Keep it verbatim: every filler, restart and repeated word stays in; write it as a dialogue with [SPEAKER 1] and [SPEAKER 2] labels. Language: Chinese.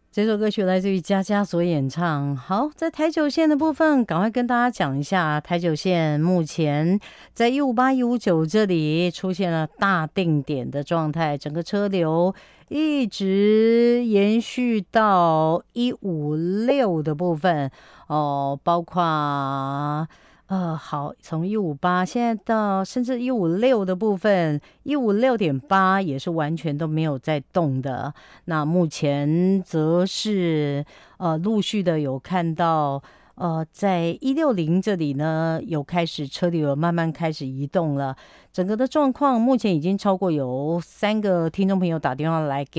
[SPEAKER 1] 这首歌曲来自于佳佳所演唱。好，在台九线的部分，赶快跟大家讲一下，台九线目前在一五八、一五九这里出现了大定点的状态，整个车流一直延续到一五六的部分哦，包括。呃，好，从一五八现在到甚至一五六的部分，一五六点八也是完全都没有在动的。那目前则是呃陆续的有看到，呃，在一六零这里呢，有开始车流有慢慢开始移动了。整个的状况目前已经超过有三个听众朋友打电话来给。